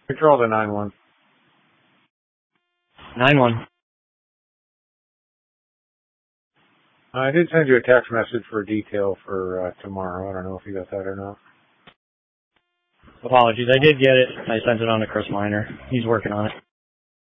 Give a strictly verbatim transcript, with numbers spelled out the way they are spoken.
Control to nine one. nine one. I did send you a text message for detail for uh, tomorrow. I don't know if you got that or not. Apologies, I did get it. I sent it on to Chris Miner. He's working on it.